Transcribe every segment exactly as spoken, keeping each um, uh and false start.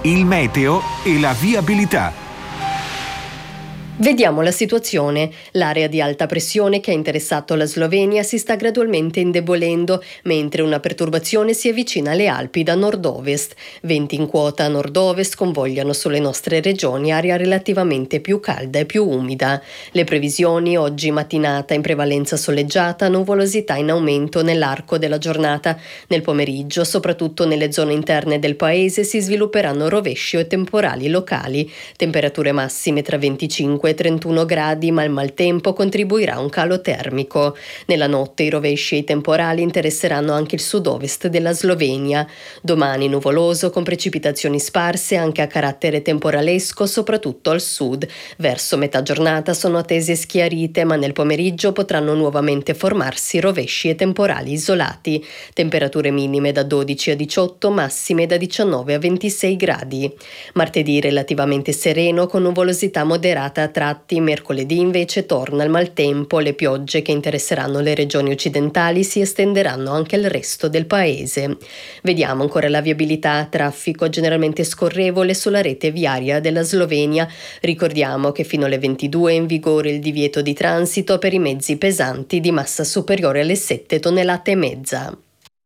il meteo e la viabilità. Vediamo la situazione. L'area di alta pressione che ha interessato la Slovenia si sta gradualmente indebolendo, mentre una perturbazione si avvicina alle Alpi da nord-ovest. Venti in quota a nord-ovest convogliano sulle nostre regioni aria relativamente più calda e più umida. Le previsioni: oggi mattinata in prevalenza soleggiata, nuvolosità in aumento nell'arco della giornata. Nel pomeriggio, soprattutto nelle zone interne del paese, si svilupperanno rovesci e temporali locali. Temperature massime tra venticinque e trentuno gradi, ma il maltempo contribuirà a un calo termico. Nella notte i rovesci e i temporali interesseranno anche il sud-ovest della Slovenia. Domani nuvoloso con precipitazioni sparse anche a carattere temporalesco, soprattutto al sud. Verso metà giornata sono attese schiarite, ma nel pomeriggio potranno nuovamente formarsi rovesci e temporali isolati. Temperature minime da dodici a diciotto, massime da diciannove a ventisei gradi. Martedì relativamente sereno con nuvolosità moderata a tratti. Mercoledì invece torna il maltempo. Le piogge che interesseranno le regioni occidentali si estenderanno anche al resto del paese. Vediamo ancora la viabilità. Traffico generalmente scorrevole sulla rete viaria della Slovenia. Ricordiamo che fino alle ventidue è in vigore il divieto di transito per i mezzi pesanti di massa superiore alle sette tonnellate e mezza.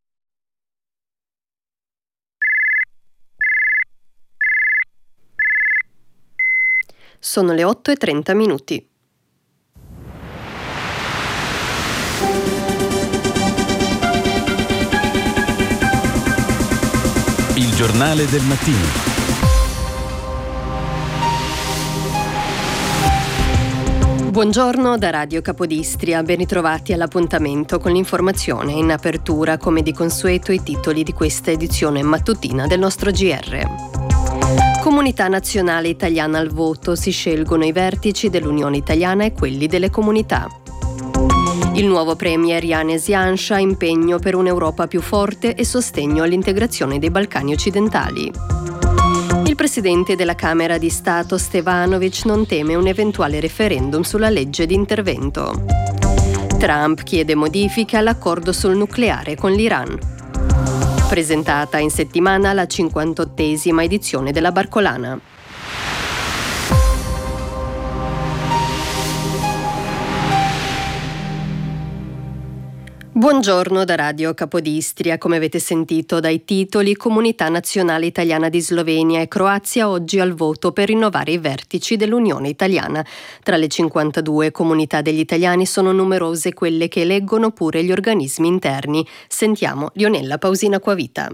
Sono le otto e trenta minuti. Il giornale del mattino. Buongiorno da Radio Capodistria, ben ritrovati all'appuntamento con l'informazione. In apertura, come di consueto, i titoli di questa edizione mattutina del nostro G R. Comunità nazionale italiana al voto, si scelgono i vertici dell'Unione Italiana e quelli delle comunità. Il nuovo premier Janez Janša, impegno per un'Europa più forte e sostegno all'integrazione dei Balcani occidentali. Il presidente della Camera di Stato Stevanović non teme un eventuale referendum sulla legge di intervento. Trump chiede modifiche all'accordo sul nucleare con l'Iran. Presentata in settimana la cinquantottesima edizione della Barcolana. Buongiorno da Radio Capodistria. Come avete sentito dai titoli, Comunità Nazionale Italiana di Slovenia e Croazia oggi al voto per rinnovare i vertici dell'Unione Italiana. Tra le cinquantadue comunità degli italiani sono numerose quelle che eleggono pure gli organismi interni. Sentiamo Lionella Pausina Coavita.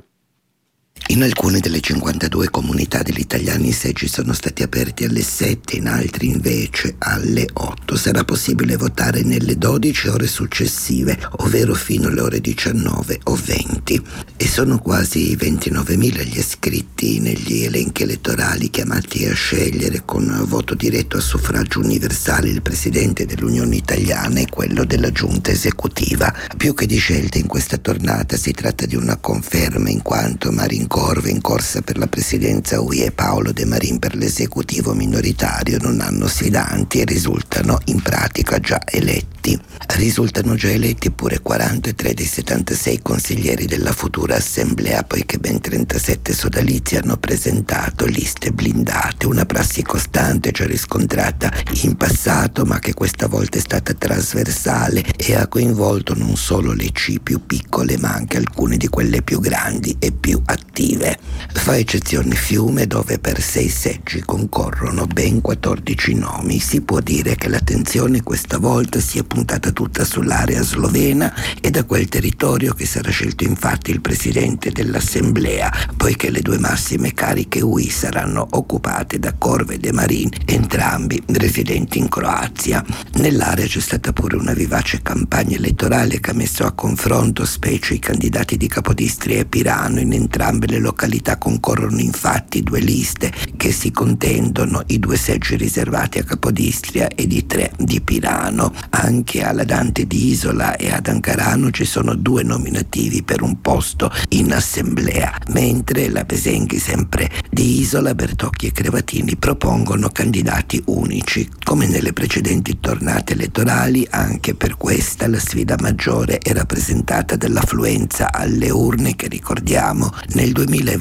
In alcune delle cinquantadue comunità degli italiani i seggi sono stati aperti alle sette, in altri invece alle otto. Sarà possibile votare nelle dodici ore successive, ovvero fino alle ore diciannove o venti. E sono quasi ventinovemila gli iscritti negli elenchi elettorali chiamati a scegliere con voto diretto a suffragio universale il presidente dell'Unione Italiana e quello della giunta esecutiva. Più che di scelte in questa tornata si tratta di una conferma, in quanto Marin Corve in corsa per la presidenza U E e Paolo De Marin per l'esecutivo minoritario non hanno sfidanti e risultano in pratica già eletti. Risultano già eletti pure quarantatré dei settantasei consiglieri della futura assemblea, poiché ben trentasette sodalizi hanno presentato liste blindate, una prassi costante già riscontrata in passato, ma che questa volta è stata trasversale e ha coinvolto non solo le C più piccole, ma anche alcune di quelle più grandi e più attive. Fa eccezione Fiume, dove per sei seggi concorrono ben quattordici nomi. Si può dire che l'attenzione questa volta si è puntata tutta sull'area slovena e da quel territorio che sarà scelto infatti il presidente dell'assemblea, poiché le due massime cariche U I saranno occupate da Corve e De Marin, entrambi residenti in Croazia. Nell'area c'è stata pure una vivace campagna elettorale che ha messo a confronto specie i candidati di Capodistria e Pirano. In entrambe le località concorrono infatti due liste che si contendono i due seggi riservati a Capodistria ed i tre di Pirano. Anche alla Dante di Isola e ad Ancarano ci sono due nominativi per un posto in assemblea, mentre la Pesenghi, sempre di Isola, Bertocchi e Crevatini propongono candidati unici. Come nelle precedenti tornate elettorali, anche per questa la sfida maggiore è rappresentata dall'affluenza alle urne che, ricordiamo, nel duemilaventidue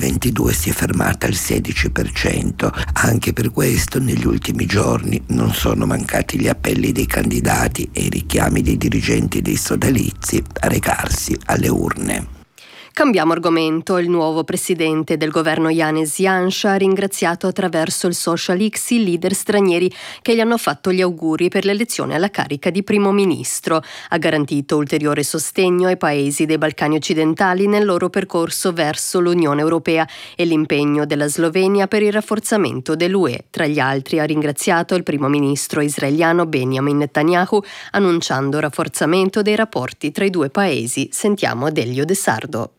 due si è fermata al sedici per cento. Anche per questo negli ultimi giorni non sono mancati gli appelli dei candidati e i richiami dei dirigenti dei sodalizi a recarsi alle urne. Cambiamo argomento. Il nuovo presidente del governo Janez Janša ha ringraziato attraverso il social X i leader stranieri che gli hanno fatto gli auguri per l'elezione alla carica di primo ministro. Ha garantito ulteriore sostegno ai paesi dei Balcani occidentali nel loro percorso verso l'Unione Europea e l'impegno della Slovenia per il rafforzamento dell'U E. Tra gli altri ha ringraziato il primo ministro israeliano Benjamin Netanyahu, annunciando rafforzamento dei rapporti tra i due paesi. Sentiamo Delio De Sardo.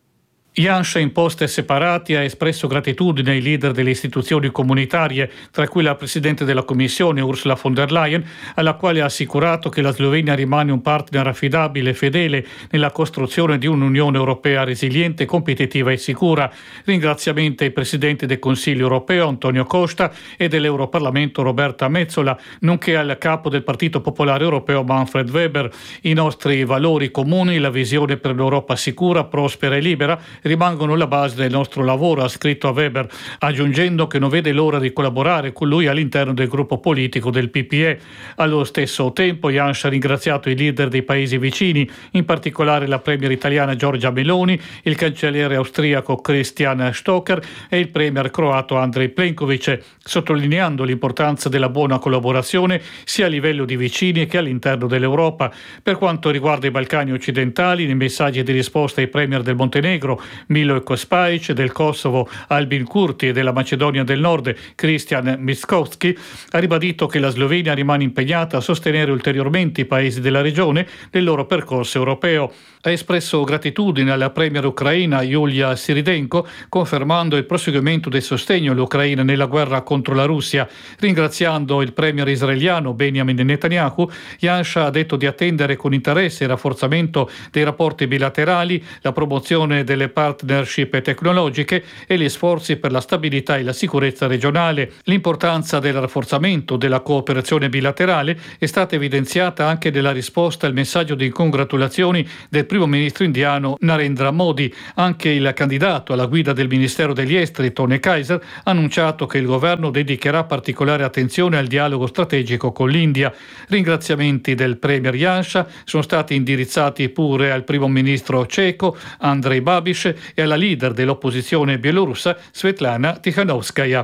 Janša in posti separati ha espresso gratitudine ai leader delle istituzioni comunitarie, tra cui la Presidente della Commissione Ursula von der Leyen, alla quale ha assicurato che la Slovenia rimane un partner affidabile e fedele nella costruzione di un'Unione Europea resiliente, competitiva e sicura. Ringraziamenti ai Presidenti del Consiglio Europeo Antonio Costa e dell'Europarlamento Roberta Metsola, nonché al Capo del Partito Popolare Europeo Manfred Weber. I nostri valori comuni, la visione per l'Europa sicura, prospera e libera, rimangono la base del nostro lavoro, ha scritto a Weber, aggiungendo che non vede l'ora di collaborare con lui all'interno del gruppo politico del P P E. Allo stesso tempo Janša ha ringraziato i leader dei paesi vicini, in particolare la premier italiana Giorgia Meloni, il cancelliere austriaco Christian Stocker e il premier croato Andrej Plenković, sottolineando l'importanza della buona collaborazione sia a livello di vicini che all'interno dell'Europa. Per quanto riguarda i Balcani occidentali, nei messaggi di risposta ai premier del Montenegro Milo Kospajic, del Kosovo Albin Kurti e della Macedonia del Nord Christian Mickoski, ha ribadito che la Slovenia rimane impegnata a sostenere ulteriormente i paesi della regione nel loro percorso europeo. Ha espresso gratitudine alla premier ucraina Yulia Siridenko, confermando il proseguimento del sostegno all'Ucraina nella guerra contro la Russia. Ringraziando il premier israeliano Benjamin Netanyahu, Janša ha detto di attendere con interesse il rafforzamento dei rapporti bilaterali, la promozione delle partnership tecnologiche e gli sforzi per la stabilità e la sicurezza regionale. L'importanza del rafforzamento della cooperazione bilaterale è stata evidenziata anche nella risposta al messaggio di congratulazioni del primo ministro indiano Narendra Modi. Anche il candidato alla guida del Ministero degli Esteri, Tony Kaiser, ha annunciato che il governo dedicherà particolare attenzione al dialogo strategico con l'India. Ringraziamenti del premier Janša sono stati indirizzati pure al primo ministro ceco Andrej Babiš e alla leader dell'opposizione bielorussa Svetlana Tikhanovskaya.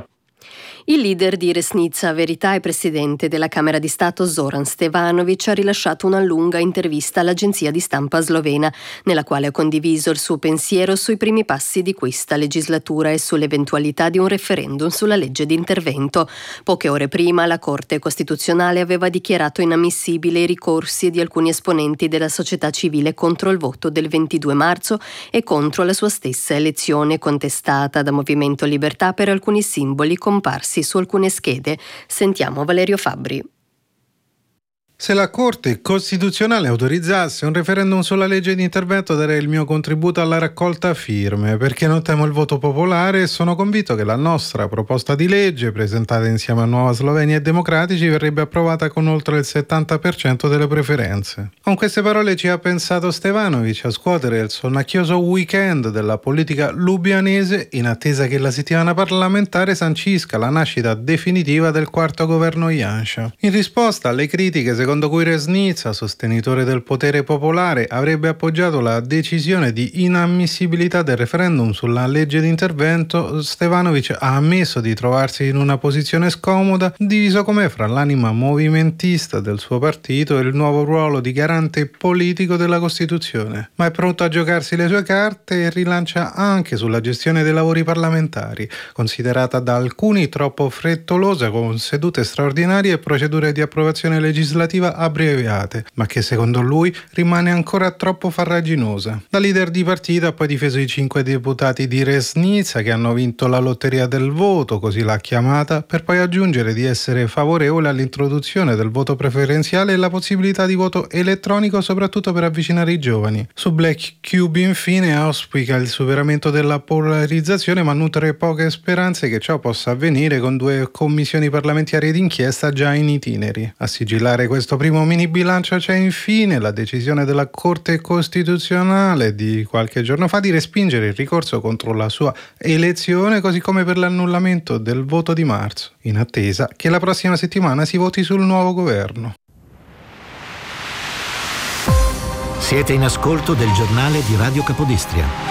Il leader di Resnica Verità e presidente della Camera di Stato Zoran Stevanović ha rilasciato una lunga intervista all'agenzia di stampa slovena, nella quale ha condiviso il suo pensiero sui primi passi di questa legislatura e sull'eventualità di un referendum sulla legge di intervento. Poche ore prima la Corte Costituzionale aveva dichiarato inammissibile i ricorsi di alcuni esponenti della società civile contro il voto del ventidue marzo e contro la sua stessa elezione contestata da Movimento Libertà per alcuni simboli comparsi su alcune schede. Sentiamo Valerio Fabbri. Se la Corte Costituzionale autorizzasse un referendum sulla legge di intervento, darei il mio contributo alla raccolta firme, perché non temo il voto popolare e sono convinto che la nostra proposta di legge, presentata insieme a Nuova Slovenia e Democratici, verrebbe approvata con oltre il settanta per cento delle preferenze. Con queste parole ci ha pensato Stevanović a scuotere il sonnacchioso weekend della politica lubianese, in attesa che la settimana parlamentare sancisca la nascita definitiva del quarto governo Janša. In risposta alle critiche secondo cui Resnica, sostenitore del potere popolare, avrebbe appoggiato la decisione di inammissibilità del referendum sulla legge di intervento, Stevanović ha ammesso di trovarsi in una posizione scomoda, diviso com'è fra l'anima movimentista del suo partito e il nuovo ruolo di garante politico della Costituzione. Ma è pronto a giocarsi le sue carte e rilancia anche sulla gestione dei lavori parlamentari, considerata da alcuni troppo frettolosa, con sedute straordinarie e procedure di approvazione legislativa abbreviate, ma che secondo lui rimane ancora troppo farraginosa. Da leader di partito ha poi difeso i cinque deputati di Resnica che hanno vinto la lotteria del voto, così l'ha chiamata, per poi aggiungere di essere favorevole all'introduzione del voto preferenziale e la possibilità di voto elettronico soprattutto per avvicinare i giovani. Su Black Cube infine auspica il superamento della polarizzazione, ma nutre poche speranze che ciò possa avvenire con due commissioni parlamentari d'inchiesta già in itineri. A sigillare questo questo primo mini bilancio c'è infine la decisione della Corte Costituzionale di qualche giorno fa di respingere il ricorso contro la sua elezione, così come per l'annullamento del voto di marzo, in attesa che la prossima settimana si voti sul nuovo governo. Siete in ascolto del giornale di Radio Capodistria.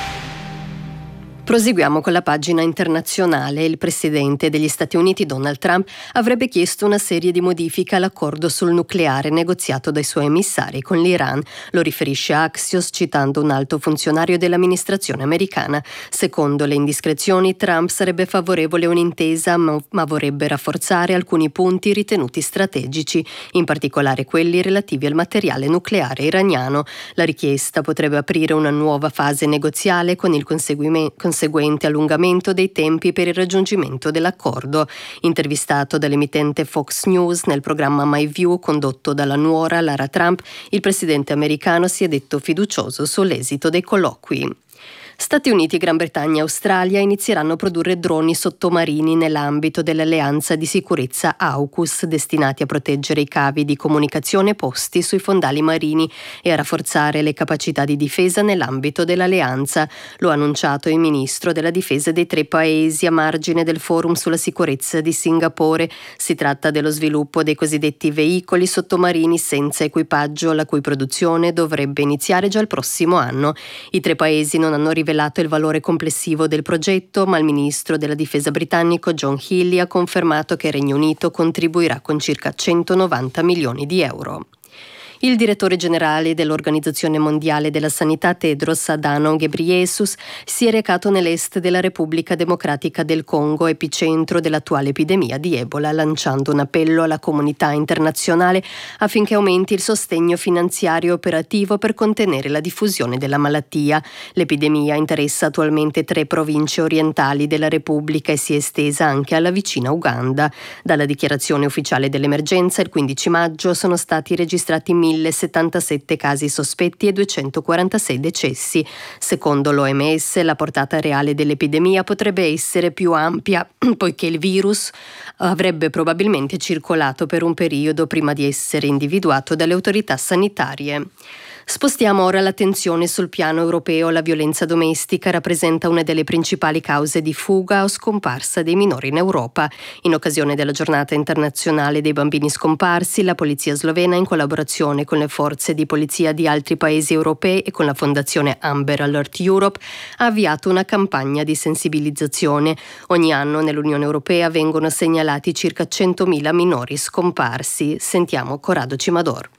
Proseguiamo con la pagina internazionale. Il presidente degli Stati Uniti Donald Trump avrebbe chiesto una serie di modifiche all'accordo sul nucleare negoziato dai suoi emissari con l'Iran. Lo riferisce Axios citando un alto funzionario dell'amministrazione americana. Secondo le indiscrezioni, Trump sarebbe favorevole a un'intesa ma, ma vorrebbe rafforzare alcuni punti ritenuti strategici, in particolare quelli relativi al materiale nucleare iraniano. La richiesta potrebbe aprire una nuova fase negoziale con il conseguimento seguente allungamento dei tempi per il raggiungimento dell'accordo. Intervistato dall'emittente Fox News nel programma My View condotto dalla nuora Lara Trump, il presidente americano si è detto fiducioso sull'esito dei colloqui. Stati Uniti, Gran Bretagna e Australia inizieranno a produrre droni sottomarini nell'ambito dell'alleanza di sicurezza AUKUS, destinati a proteggere i cavi di comunicazione posti sui fondali marini e a rafforzare le capacità di difesa nell'ambito dell'alleanza. Lo ha annunciato il ministro della difesa dei tre paesi a margine del forum sulla sicurezza di Singapore. Si tratta dello sviluppo dei cosiddetti veicoli sottomarini senza equipaggio, la cui produzione dovrebbe iniziare già il prossimo anno. I tre paesi non hanno rivelato il valore complessivo del progetto, ma il ministro della difesa britannico John Healey ha confermato che il Regno Unito contribuirà con circa centonovanta milioni di euro. Il direttore generale dell'Organizzazione Mondiale della Sanità Tedros Adhanom Ghebreyesus si è recato nell'est della Repubblica Democratica del Congo, epicentro dell'attuale epidemia di Ebola, lanciando un appello alla comunità internazionale affinché aumenti il sostegno finanziario operativo per contenere la diffusione della malattia. L'epidemia interessa attualmente tre province orientali della Repubblica e si è estesa anche alla vicina Uganda. Dalla dichiarazione ufficiale dell'emergenza il quindici maggio sono stati registrati millesettantasette casi sospetti e duecentoquarantasei decessi. Secondo l'O M S, la portata reale dell'epidemia potrebbe essere più ampia, poiché il virus avrebbe probabilmente circolato per un periodo prima di essere individuato dalle autorità sanitarie. Spostiamo ora l'attenzione sul piano europeo. La violenza domestica rappresenta una delle principali cause di fuga o scomparsa dei minori in Europa. In occasione della giornata internazionale dei bambini scomparsi, la polizia slovena, in collaborazione con le forze di polizia di altri paesi europei e con la fondazione Amber Alert Europe, ha avviato una campagna di sensibilizzazione. Ogni anno nell'Unione Europea vengono segnalati circa centomila minori scomparsi. Sentiamo Corrado Cimador.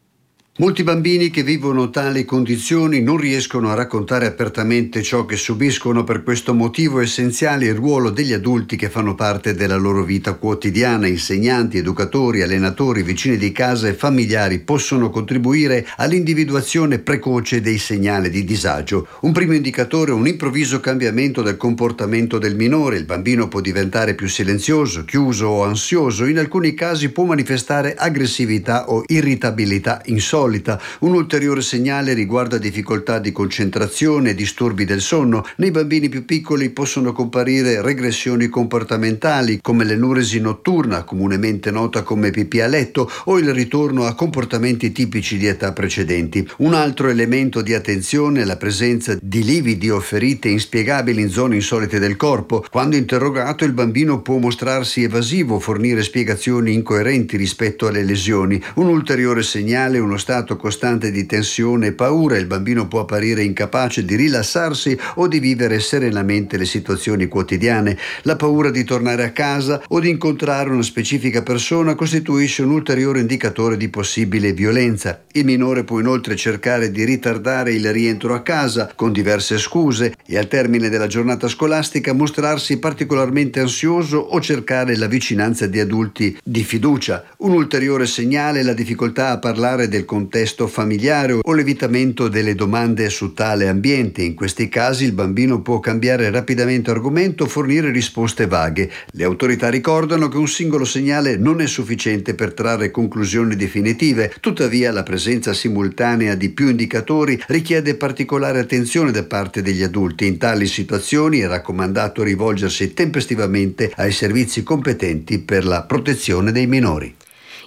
Molti bambini che vivono tali condizioni non riescono a raccontare apertamente ciò che subiscono. Per questo motivo è essenziale il ruolo degli adulti che fanno parte della loro vita quotidiana. Insegnanti, educatori, allenatori, vicini di casa e familiari possono contribuire all'individuazione precoce dei segnali di disagio. Un primo indicatore è un improvviso cambiamento del comportamento del minore. Il bambino può diventare più silenzioso, chiuso o ansioso. In alcuni casi può manifestare aggressività o irritabilità insolita. Un ulteriore segnale riguarda difficoltà di concentrazione e disturbi del sonno. Nei bambini più piccoli possono comparire regressioni comportamentali come l'enuresi notturna, comunemente nota come pipì a letto, o il ritorno a comportamenti tipici di età precedenti. Un altro elemento di attenzione è la presenza di lividi o ferite inspiegabili in zone insolite del corpo. Quando interrogato, il bambino può mostrarsi evasivo, fornire spiegazioni incoerenti rispetto alle lesioni. Un ulteriore segnale è uno stato costante di tensione e paura. Il bambino può apparire incapace di rilassarsi o di vivere serenamente le situazioni quotidiane. La paura di tornare a casa o di incontrare una specifica persona costituisce un ulteriore indicatore di possibile violenza. Il minore può inoltre cercare di ritardare il rientro a casa con diverse scuse e al termine della giornata scolastica mostrarsi particolarmente ansioso o cercare la vicinanza di adulti di fiducia. Un ulteriore segnale è la difficoltà a parlare del contesto familiare o l'evitamento delle domande su tale ambiente. In questi casi il bambino può cambiare rapidamente argomento o fornire risposte vaghe. Le autorità ricordano che un singolo segnale non è sufficiente per trarre conclusioni definitive. Tuttavia, la presenza simultanea di più indicatori richiede particolare attenzione da parte degli adulti. In tali situazioni è raccomandato rivolgersi tempestivamente ai servizi competenti per la protezione dei minori.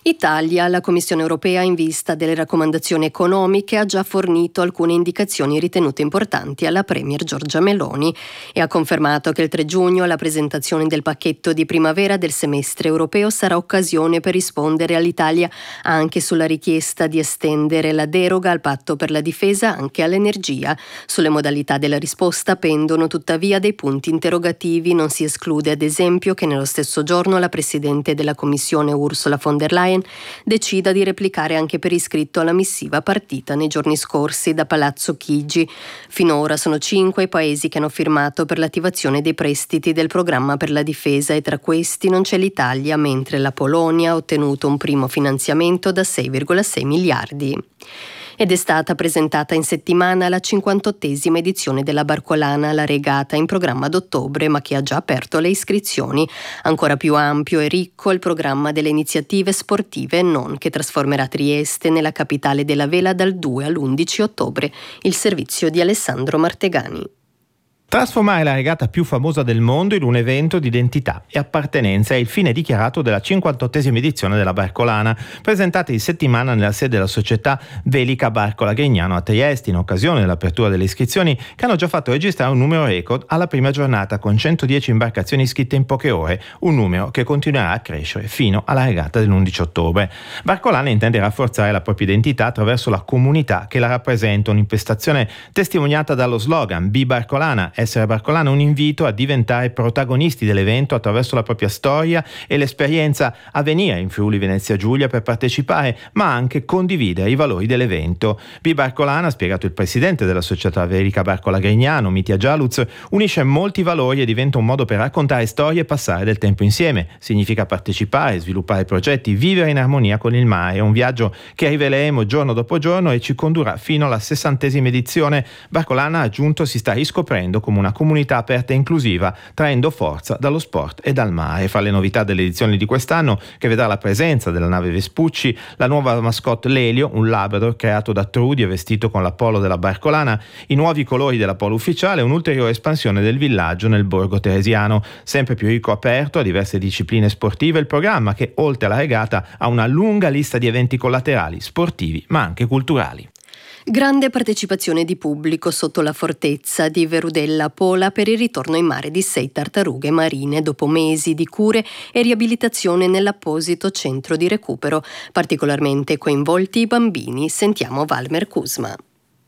Italia, la Commissione europea, in vista delle raccomandazioni economiche, ha già fornito alcune indicazioni ritenute importanti alla Premier Giorgia Meloni e ha confermato che il tre giugno la presentazione del pacchetto di primavera del semestre europeo sarà occasione per rispondere all'Italia anche sulla richiesta di estendere la deroga al patto per la difesa anche all'energia. Sulle modalità della risposta pendono tuttavia dei punti interrogativi. Non si esclude ad esempio che nello stesso giorno la Presidente della Commissione Ursula von der Leyen decida di replicare anche per iscritto alla missiva partita nei giorni scorsi da Palazzo Chigi. Finora sono cinque i paesi che hanno firmato per l'attivazione dei prestiti del programma per la difesa e tra questi non c'è l'Italia, mentre la Polonia ha ottenuto un primo finanziamento da sei virgola sei miliardi. Ed è stata presentata in settimana la cinquantottesima edizione della Barcolana, la regata in programma ad ottobre ma che ha già aperto le iscrizioni. Ancora più ampio e ricco il programma delle iniziative sportive e non, che trasformerà Trieste nella capitale della vela dal due all'undici ottobre. Il servizio di Alessandro Martegani. Trasformare la regata più famosa del mondo in un evento di identità e appartenenza è il fine dichiarato della cinquantottesima edizione della Barcolana, presentata in settimana nella sede della società Velica Barcola Grignano a Trieste, in occasione dell'apertura delle iscrizioni che hanno già fatto registrare un numero record alla prima giornata con centodieci imbarcazioni iscritte in poche ore, un numero che continuerà a crescere fino alla regata dell'undici ottobre. Barcolana intende rafforzare la propria identità attraverso la comunità che la rappresenta, un'impostazione testimoniata dallo slogan Be Barcolana. Essere Barcolana è un invito a diventare protagonisti dell'evento attraverso la propria storia e l'esperienza a venire in Friuli Venezia Giulia per partecipare, ma anche condividere i valori dell'evento. Be Barcolana, ha spiegato il presidente della società Velica Barcola Grignano, Mitja Jaluz, unisce molti valori e diventa un modo per raccontare storie e passare del tempo insieme. Significa partecipare, sviluppare progetti, vivere in armonia con il mare. È un viaggio che riveleremo giorno dopo giorno e ci condurrà fino alla sessantesima edizione. Barcolana, ha aggiunto, si sta riscoprendo come una comunità aperta e inclusiva, traendo forza dallo sport e dal mare. Fra le novità dell'edizione di quest'anno, che vedrà la presenza della nave Vespucci, la nuova mascotte Lelio, un labrador creato da Trudy e vestito con la polo della Barcolana, i nuovi colori della polo ufficiale e un'ulteriore espansione del villaggio nel borgo teresiano. Sempre più ricco, aperto a diverse discipline sportive, il programma che, oltre alla regata, ha una lunga lista di eventi collaterali, sportivi ma anche culturali. Grande partecipazione di pubblico sotto la fortezza di Verudella Pola per il ritorno in mare di sei tartarughe marine dopo mesi di cure e riabilitazione nell'apposito centro di recupero. Particolarmente coinvolti i bambini. Sentiamo Valmer Kuzma.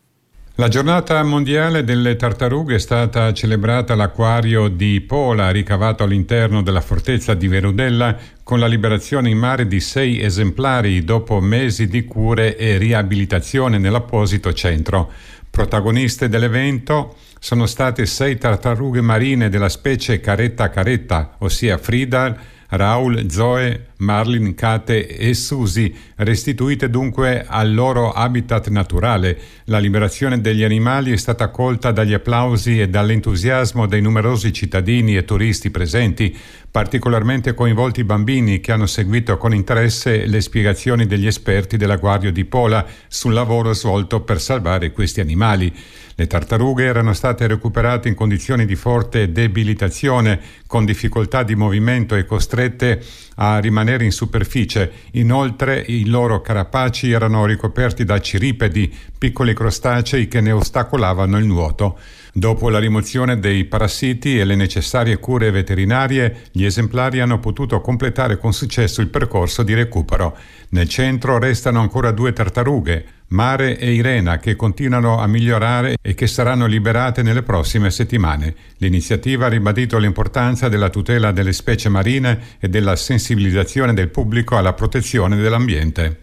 La giornata mondiale delle tartarughe è stata celebrata all'acquario di Pola, ricavato all'interno della fortezza di Verudella, con la liberazione in mare di sei esemplari dopo mesi di cure e riabilitazione nell'apposito centro. Protagoniste dell'evento sono state sei tartarughe marine della specie Caretta caretta, ossia Frida, Raul, Zoe, Marlin, Kate e Susi, restituite dunque al loro habitat naturale. La liberazione degli animali è stata accolta dagli applausi e dall'entusiasmo dei numerosi cittadini e turisti presenti, particolarmente coinvolti i bambini che hanno seguito con interesse le spiegazioni degli esperti dell'acquario di Pola sul lavoro svolto per salvare questi animali. Le tartarughe erano state recuperate in condizioni di forte debilitazione, con difficoltà di movimento e costrette a rimanere in superficie. Inoltre i loro carapaci erano ricoperti da ciripedi, piccoli crostacei che ne ostacolavano il nuoto. Dopo la rimozione dei parassiti e le necessarie cure veterinarie, gli esemplari hanno potuto completare con successo il percorso di recupero. Nel centro restano ancora due tartarughe, Mare e Irena, che continuano a migliorare e che saranno liberate nelle prossime settimane. L'iniziativa ha ribadito l'importanza della tutela delle specie marine e della sensibilizzazione del pubblico alla protezione dell'ambiente.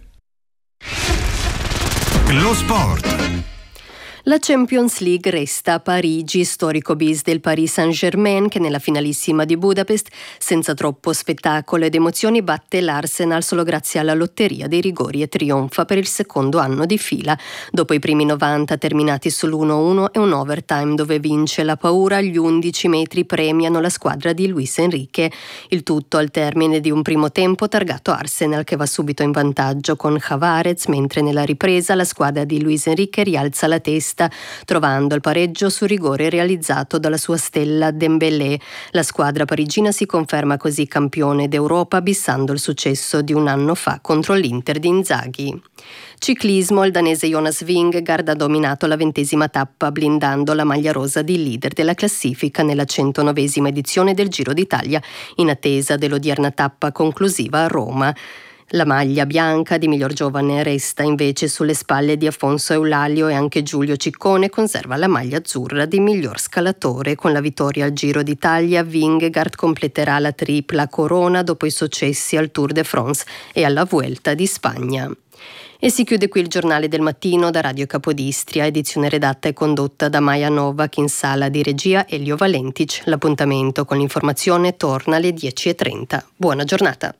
Lo sport. La Champions League resta a Parigi, storico bis del Paris Saint-Germain che nella finalissima di Budapest, senza troppo spettacolo ed emozioni, batte l'Arsenal solo grazie alla lotteria dei rigori e trionfa per il secondo anno di fila. Dopo i primi novanta terminati sull'uno a uno e un overtime dove vince la paura, gli undici metri premiano la squadra di Luis Enrique. Il tutto al termine di un primo tempo targato Arsenal, che va subito in vantaggio con Havertz, mentre nella ripresa la squadra di Luis Enrique rialza la testa regista, trovando il pareggio su rigore realizzato dalla sua stella Dembélé. La squadra parigina si conferma così campione d'Europa, bissando il successo di un anno fa contro l'Inter di Inzaghi. Ciclismo, il danese Jonas Vingegaard ha dominato la ventesima tappa, blindando la maglia rosa di leader della classifica nella centonovesima edizione del Giro d'Italia, in attesa dell'odierna tappa conclusiva a Roma. La maglia bianca di miglior giovane resta invece sulle spalle di Afonso Eulalio, e anche Giulio Ciccone conserva la maglia azzurra di miglior scalatore. Con la vittoria al Giro d'Italia, Vingegaard completerà la tripla corona dopo i successi al Tour de France e alla Vuelta di Spagna. E si chiude qui il giornale del mattino da Radio Capodistria, edizione redatta e condotta da Maja Novak, in sala di regia Elio Valentic. L'appuntamento con l'informazione torna alle dieci e trenta. Buona giornata.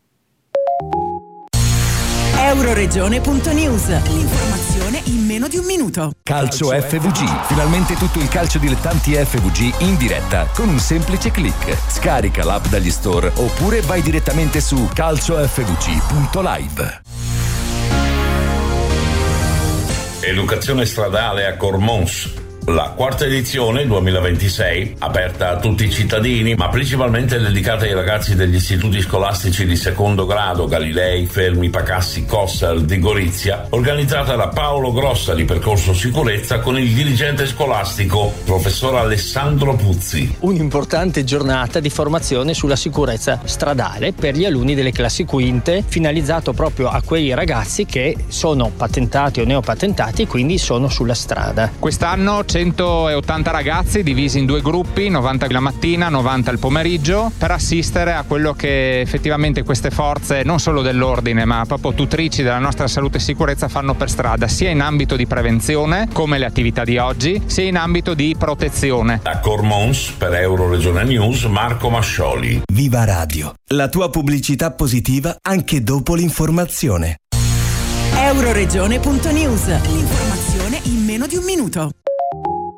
Euroregione punto news, l'informazione in meno di un minuto. Calcio F V G, finalmente tutto il calcio dilettanti F V G in diretta con un semplice click. Scarica l'app dagli store oppure vai direttamente su calcio f v g punto live. Educazione stradale a Cormons. La quarta edizione duemilaventisei, aperta a tutti i cittadini, ma principalmente dedicata ai ragazzi degli istituti scolastici di secondo grado Galilei, Fermi, Pacassi, Cossal di Gorizia, organizzata da Paolo Grossa di Percorso Sicurezza con il dirigente scolastico professor Alessandro Puzzi. Un'importante giornata di formazione sulla sicurezza stradale per gli alunni delle classi quinte, finalizzato proprio a quei ragazzi che sono patentati o neopatentati e quindi sono sulla strada. Quest'anno centottanta ragazzi divisi in due gruppi, novanta la mattina, novanta il pomeriggio, per assistere a quello che effettivamente queste forze, non solo dell'ordine ma proprio tutrici della nostra salute e sicurezza, fanno per strada, sia in ambito di prevenzione, come le attività di oggi, sia in ambito di protezione. A Cormons, per Euroregione News, Marco Mascioli. Viva Radio, la tua pubblicità positiva anche dopo l'informazione. Euroregione punto news, l'informazione in meno di un minuto.